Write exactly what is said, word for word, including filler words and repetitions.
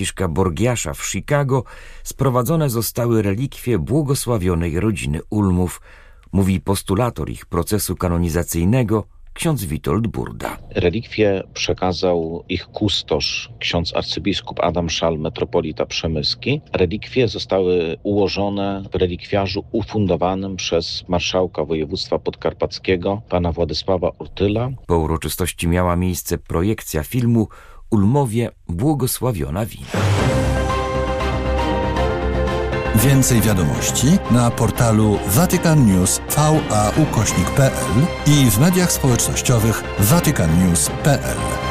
Franciszka Borgiasza w Chicago sprowadzone zostały relikwie błogosławionej rodziny Ulmów, mówi postulator ich procesu kanonizacyjnego, ksiądz Witold Burda. Relikwie przekazał ich kustosz, ksiądz arcybiskup Adam Szal, metropolita przemyski. Relikwie zostały ułożone w relikwiarzu ufundowanym przez marszałka województwa podkarpackiego, pana Władysława Ortyla. Po uroczystości miała miejsce projekcja filmu Ulmowie błogosławiona wina. Więcej wiadomości na portalu Vatican News V A ukośnik kropka p l i w mediach społecznościowych vatican news kropka p l.